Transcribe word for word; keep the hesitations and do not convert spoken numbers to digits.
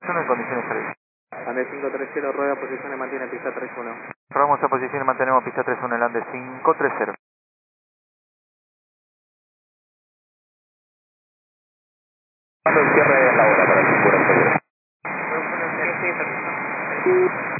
Son en condiciones tres. Ande cinco tres cero, rueda, posición y mantiene pista tres uno. Probamos a posición y mantenemos pista tres uno en el Ande cinco tres cero. ¿Cuándo el cierre es la hora para que cubra el Sí, sí, perfecto.